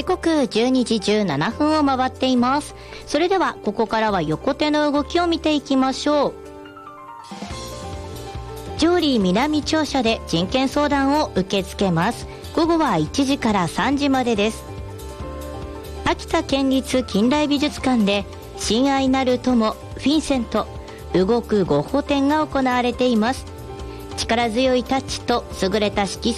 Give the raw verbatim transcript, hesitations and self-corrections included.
刻じゅうにじじゅうななふんを回っています。それではここからは横手の動きを見ていきましょう。上里南庁舎で人権相談を受け付けます。午後はいちじからさんじまでです。秋田県立近代美術館で親愛なる友フィンセント動くゴッホ展が行われています。力強いタッチと優れた色彩